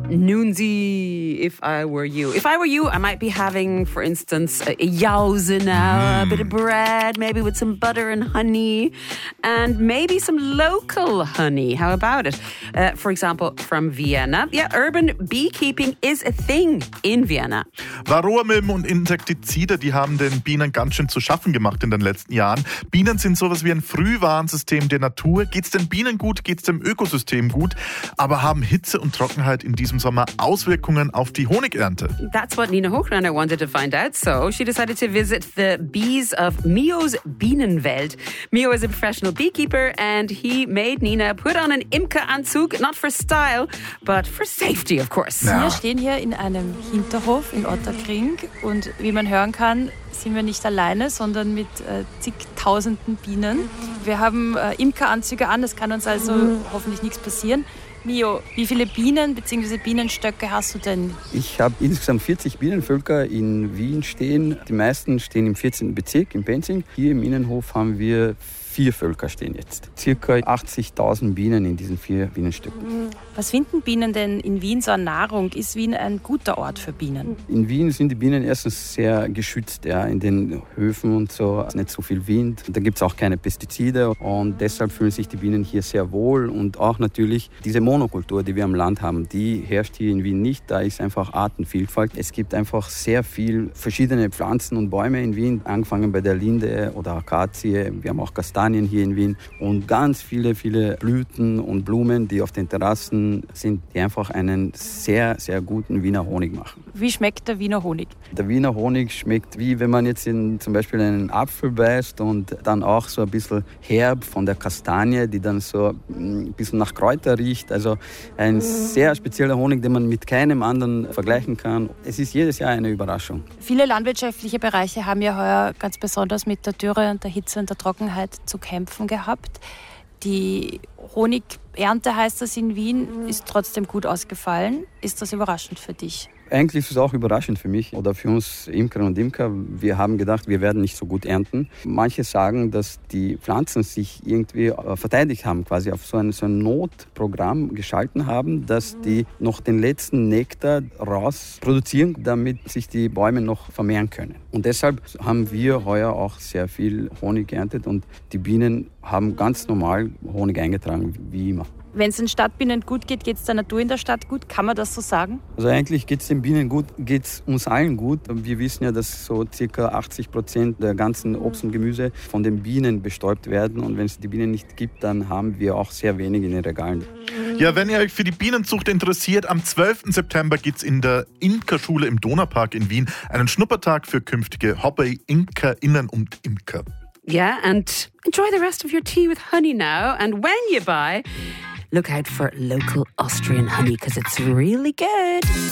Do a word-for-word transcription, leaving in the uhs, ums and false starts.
Nun Sie, if I were you. If I were you, I might be having, for instance, a, a Jause now, mm. a bit of bread, maybe with some butter and honey, and maybe some local honey. How about it? Uh, for example, from Vienna. Yeah, urban beekeeping is a thing in Vienna. Varroamilben und Insektizide, die haben den Bienen ganz schön zu schaffen gemacht in den letzten Jahren. Bienen sind sowas wie ein Frühwarnsystem der Natur. Geht's den Bienen gut, geht's dem Ökosystem gut, aber haben Hitze und Trockenheit in diesem Sommer Auswirkungen auf die Honigernte? That's what Nina Hochreiner wanted to find out, so she decided to visit the bees of Mio's Bienenwelt. Mio is a professional beekeeper and he made Nina put on an Imkeranzug, not for style, but for safety, of course. Ja. Wir stehen hier in einem Hinterhof in Ottakring und wie man hören kann, sind wir nicht alleine, sondern mit äh, zigtausenden Bienen. Wir haben äh, Imkeranzüge an, es kann uns also mhm. hoffentlich nichts passieren. Mio, wie viele Bienen bzw. Bienenstöcke hast du denn? Ich habe insgesamt vierzig Bienenvölker in Wien stehen. Die meisten stehen im vierzehnten Bezirk in Penzing. Hier im Innenhof haben wir vier Völker stehen jetzt. Circa achtzigtausend Bienen in diesen vier Bienenstöcken. Was finden Bienen denn in Wien so an Nahrung? Ist Wien ein guter Ort für Bienen? In Wien sind die Bienen erstens sehr geschützt. Ja. In den Höfen und so ist nicht so viel Wind. Da gibt es auch keine Pestizide und deshalb fühlen sich die Bienen hier sehr wohl. Und auch natürlich diese Monokultur, die wir am Land haben, die herrscht hier in Wien nicht. Da ist einfach Artenvielfalt. Es gibt einfach sehr viel verschiedene Pflanzen und Bäume in Wien, angefangen bei der Linde oder Akazie. Wir haben auch Kastanien hier in Wien und ganz viele, viele Blüten und Blumen, die auf den Terrassen sind, die einfach einen sehr, sehr guten Wiener Honig machen. Wie schmeckt der Wiener Honig? Der Wiener Honig schmeckt wie wenn man jetzt in zum Beispiel einen Apfel beißt und dann auch so ein bisschen herb von der Kastanie, die dann so ein bisschen nach Kräuter riecht. Also ein sehr spezieller Honig, den man mit keinem anderen vergleichen kann. Es ist jedes Jahr eine Überraschung. Viele landwirtschaftliche Bereiche haben ja heuer ganz besonders mit der Dürre und der Hitze und der Trockenheit zu kämpfen gehabt. Die Honigernte, heißt das in Wien, ist trotzdem gut ausgefallen. Ist das überraschend für dich? Eigentlich ist es auch überraschend für mich oder für uns Imkerinnen und Imker. Wir haben gedacht, wir werden nicht so gut ernten. Manche sagen, dass die Pflanzen sich irgendwie verteidigt haben, quasi auf so ein, so ein Notprogramm geschalten haben, dass die noch den letzten Nektar raus produzieren, damit sich die Bäume noch vermehren können. Und deshalb haben wir heuer auch sehr viel Honig geerntet und die Bienen haben ganz normal Honig eingetragen, wie immer. Wenn es den Stadtbienen gut geht, geht es der Natur in der Stadt gut? Kann man das so sagen? Also eigentlich geht es den Bienen gut, geht es uns allen gut. Wir wissen ja, dass so ca. achtzig Prozent der ganzen Obst und Gemüse von den Bienen bestäubt werden. Und wenn es die Bienen nicht gibt, dann haben wir auch sehr wenig in den Regalen. Ja, wenn ihr euch für die Bienenzucht interessiert, am zwölften September gibt es in der Imkerschule im Donaupark in Wien einen Schnuppertag für künftige Hobby-ImkerInnen und Imker. Yeah, and enjoy the rest of your tea with honey now. And when you buy, look out for local Austrian honey because it's really good.